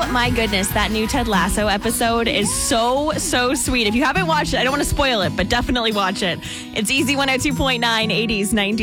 Oh my goodness, that new Ted Lasso episode is so sweet. If you haven't watched it, I don't want to spoil it, but definitely watch it. It's Easy 102.9, 80s, 90s.